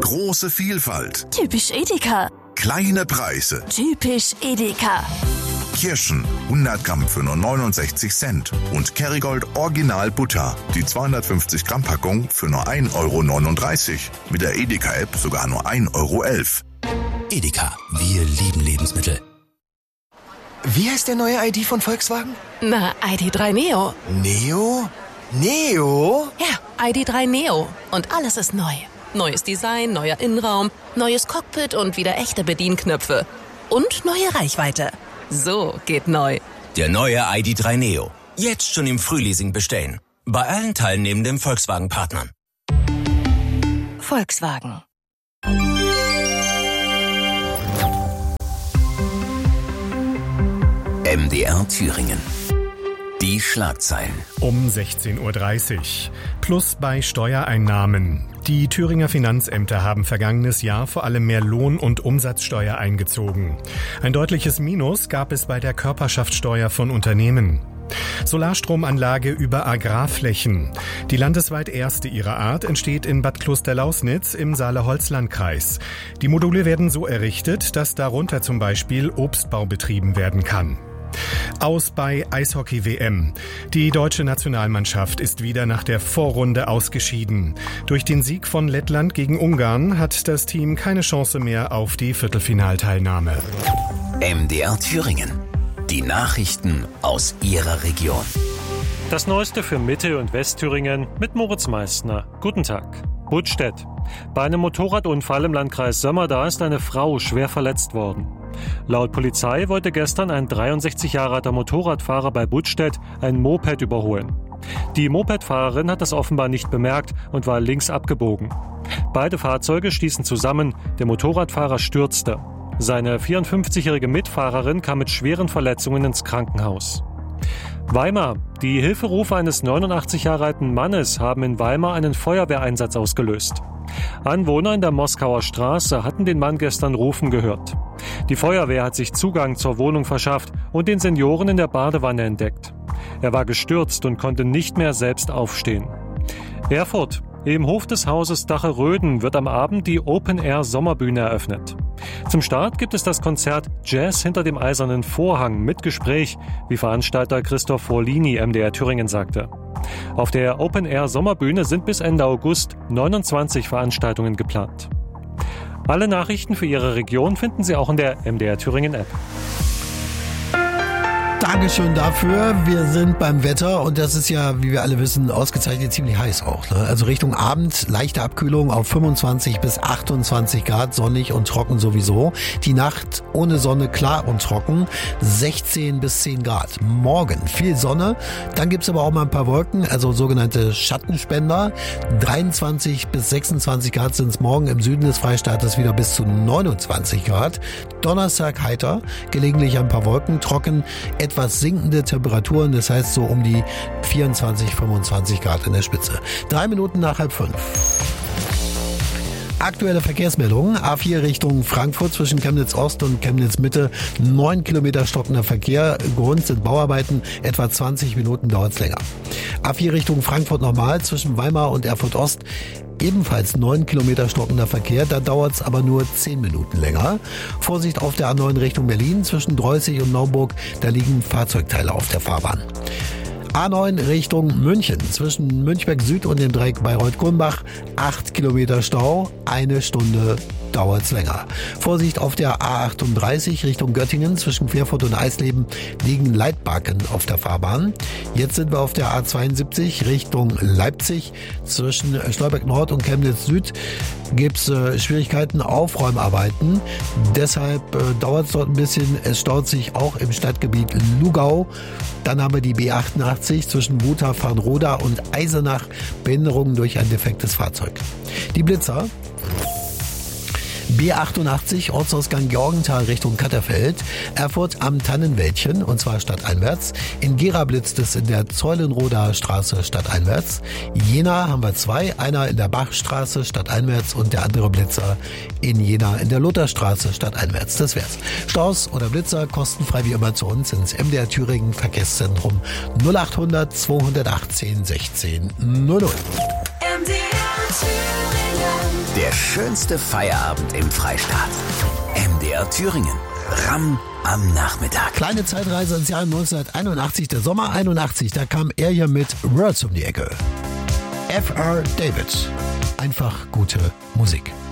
Große Vielfalt. Typisch Edeka. Kleine Preise. Typisch Edeka. Kirschen 100 Gramm für nur 69 Cent. Und Kerrygold Original Butter. Die 250 Gramm Packung für nur 1,39 €. Mit der Edeka-App sogar nur 1,11 €. Edeka, wir lieben Lebensmittel. Wie heißt der neue ID von Volkswagen? Na, ID.3 Neo. Neo? Neo? Ja, ID.3 Neo. Und alles ist neu. Neues Design, neuer Innenraum, neues Cockpit und wieder echte Bedienknöpfe. Und neue Reichweite. So geht neu. Der neue ID.3 Neo. Jetzt schon im Frühleasing bestellen. Bei allen teilnehmenden Volkswagen-Partnern. Volkswagen. MDR Thüringen. Die Schlagzeilen. Um 16:30 Uhr. Plus bei Steuereinnahmen. Die Thüringer Finanzämter haben vergangenes Jahr vor allem mehr Lohn- und Umsatzsteuer eingezogen. Ein deutliches Minus gab es bei der Körperschaftssteuer von Unternehmen. Solarstromanlage über Agrarflächen. Die landesweit erste ihrer Art entsteht in Bad Klosterlausnitz im Saale-Holzland-Kreis. Die Module werden so errichtet, dass darunter zum Beispiel Obstbau betrieben werden kann. Aus bei Eishockey-WM. Die deutsche Nationalmannschaft ist wieder nach der Vorrunde ausgeschieden. Durch den Sieg von Lettland gegen Ungarn hat das Team keine Chance mehr auf die Viertelfinalteilnahme. MDR Thüringen. Die Nachrichten aus Ihrer Region. Das Neueste für Mitte- und Westthüringen mit Moritz Meissner. Guten Tag. Budstedt. Bei einem Motorradunfall im Landkreis Sömmerda ist eine Frau schwer verletzt worden. Laut Polizei wollte gestern ein 63 Jahre alter Motorradfahrer bei Budstedt ein Moped überholen. Die Mopedfahrerin hat das offenbar nicht bemerkt und war links abgebogen. Beide Fahrzeuge stießen zusammen, der Motorradfahrer stürzte. Seine 54-jährige Mitfahrerin kam mit schweren Verletzungen ins Krankenhaus. Weimar. Die Hilferufe eines 89 Jahre alten Mannes haben in Weimar einen Feuerwehreinsatz ausgelöst. Anwohner in der Moskauer Straße hatten den Mann gestern rufen gehört. Die Feuerwehr hat sich Zugang zur Wohnung verschafft und den Senioren in der Badewanne entdeckt. Er war gestürzt und konnte nicht mehr selbst aufstehen. Erfurt. Im Hof des Hauses Dache-Röden wird am Abend die Open-Air-Sommerbühne eröffnet. Zum Start gibt es das Konzert Jazz hinter dem eisernen Vorhang mit Gespräch, wie Veranstalter Christoph Forlini MDR Thüringen sagte. Auf der Open-Air-Sommerbühne sind bis Ende August 29 Veranstaltungen geplant. Alle Nachrichten für Ihre Region finden Sie auch in der MDR Thüringen App. Dankeschön dafür. Wir sind beim Wetter und das ist ja, wie wir alle wissen, ausgezeichnet ziemlich heiß auch. Ne? Also Richtung Abend leichte Abkühlung auf 25 bis 28 Grad, sonnig und trocken sowieso. Die Nacht ohne Sonne klar und trocken, 16 bis 10 Grad. Morgen viel Sonne, dann gibt's aber auch mal ein paar Wolken, also sogenannte Schattenspender. 23 bis 26 Grad sind's morgen, im Süden des Freistaates wieder bis zu 29 Grad. Donnerstag heiter, gelegentlich ein paar Wolken, trocken, etwas sinkende Temperaturen, das heißt so um die 24, 25 Grad in der Spitze. 3 Minuten nach 4:30. Aktuelle Verkehrsmeldungen. A4 Richtung Frankfurt zwischen Chemnitz Ost und Chemnitz Mitte. 9 Kilometer stockender Verkehr. Grund sind Bauarbeiten. Etwa 20 Minuten dauert es länger. A4 Richtung Frankfurt nochmal zwischen Weimar und Erfurt Ost. Ebenfalls 9 Kilometer stockender Verkehr, da dauert es aber nur 10 Minuten länger. Vorsicht auf der A9 Richtung Berlin zwischen Dreußig und Naumburg, da liegen Fahrzeugteile auf der Fahrbahn. A9 Richtung München zwischen Münchberg Süd und dem Dreieck Bayreuth-Kulmbach, 8 Kilometer Stau, 1 Stunde dauert's länger. Vorsicht auf der A38 Richtung Göttingen zwischen Querfurt und Eisleben liegen Leitbacken auf der Fahrbahn. Jetzt sind wir auf der A72 Richtung Leipzig zwischen Stolberg Nord und Chemnitz Süd. Gibt's Schwierigkeiten, Aufräumarbeiten. Deshalb dauert's dort ein bisschen. Es staut sich auch im Stadtgebiet Lugau. Dann haben wir die B88 zwischen Wutach-Farnroda und Eisenach. Behinderungen durch ein defektes Fahrzeug. Die Blitzer. B88 Ortsausgang Georgenthal Richtung Katterfeld, Erfurt am Tannenwäldchen und zwar stadteinwärts. In Gera blitzt es in der Zeulenroder Straße stadteinwärts. Jena haben wir 2, einer in der Bachstraße stadteinwärts und der andere Blitzer in Jena in der Lutherstraße stadteinwärts. Das wär's. Staus oder Blitzer kostenfrei wie immer zu uns ins MDR Thüringen Verkehrszentrum 0800 218 16 00. MDR Thüringen. Der schönste Feierabend im Freistaat. MDR Thüringen. Ram am Nachmittag. Kleine Zeitreise ins Jahr 1981, der Sommer 81. Da kam er hier mit Words um die Ecke. F.R. David. Einfach gute Musik.